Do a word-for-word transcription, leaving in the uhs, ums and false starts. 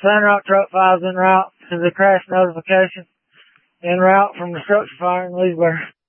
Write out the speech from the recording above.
Sandrock Truck five is en route to the crash notification. En route from the structure fire in Leesburg.